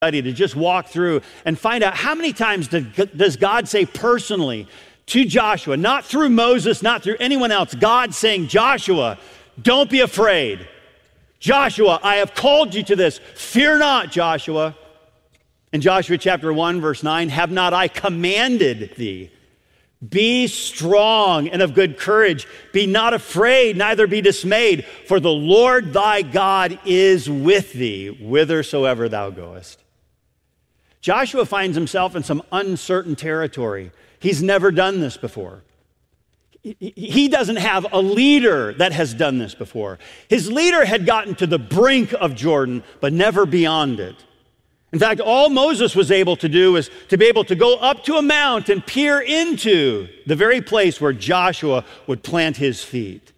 to just walk through and find out how many times does God say personally to Joshua, not through Moses, not through anyone else, God saying, Joshua, don't be afraid. Joshua, I have called you to this. Fear not, Joshua. In Joshua chapter 1, verse 9, have not I commanded thee? Be strong and of good courage. Be not afraid, neither be dismayed, for the Lord thy God is with thee, whithersoever thou goest. Joshua finds himself in some uncertain territory. He's never done this before. He doesn't have a leader that has done this before. His leader had gotten to the brink of Jordan, but never beyond it. In fact, all Moses was able to do is to be able to go up to a mount and peer into the very place where Joshua would plant his feet.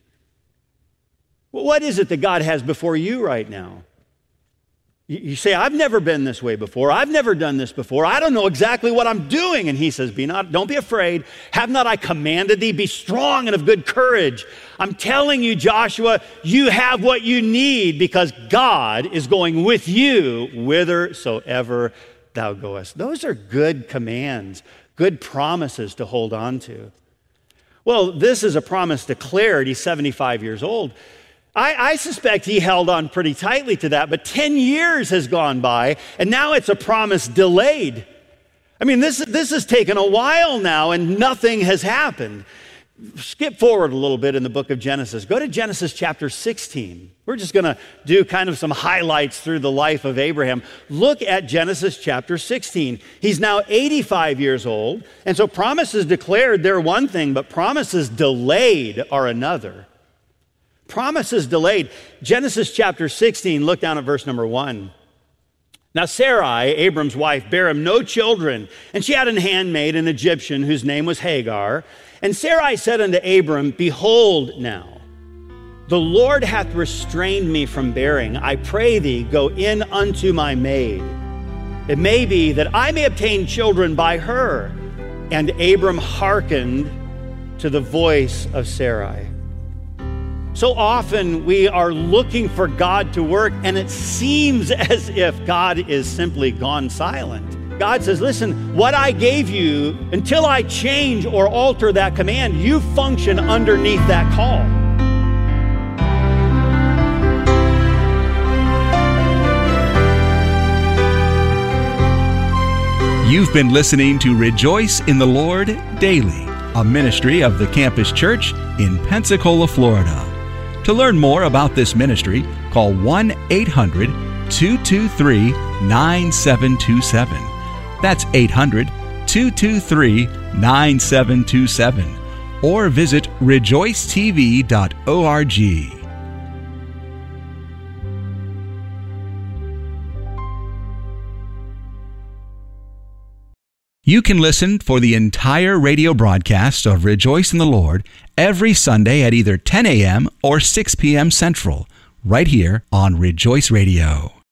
Well, what is it that God has before you right now? You say, I've never been this way before. I've never done this before. I don't know exactly what I'm doing. And he says, don't be afraid. Have not I commanded thee? Be strong and of good courage. I'm telling you, Joshua, you have what you need because God is going with you whithersoever thou goest. Those are good commands, good promises to hold on to. Well, this is a promise declared. He's 75 years old. I suspect he held on pretty tightly to that, but 10 years has gone by, and now it's a promise delayed. I mean, this has taken a while now, and nothing has happened. Skip forward a little bit in the book of Genesis. Go to Genesis chapter 16. We're just going to do kind of some highlights through the life of Abraham. Look at Genesis chapter 16. He's now 85 years old, and so promises declared, they're one thing, but promises delayed are another. Promises delayed. Genesis chapter 16, look down at verse number 1. Now Sarai, Abram's wife, bare him no children, and she had an handmaid, an Egyptian, whose name was Hagar. And Sarai said unto Abram, behold now, the Lord hath restrained me from bearing. I pray thee, go in unto my maid. It may be that I may obtain children by her. And Abram hearkened to the voice of Sarai. So often we are looking for God to work, and it seems as if God is simply gone silent. God says, listen, what I gave you, until I change or alter that command, you function underneath that call. You've been listening to Rejoice in the Lord Daily, a ministry of the Campus Church in Pensacola, Florida. To learn more about this ministry, call 1-800-223-9727. That's 800-223-9727. Or visit rejoicetv.org. You can listen for the entire radio broadcast of Rejoice in the Lord every Sunday at either 10 a.m. or 6 p.m. Central, right here on Rejoice Radio.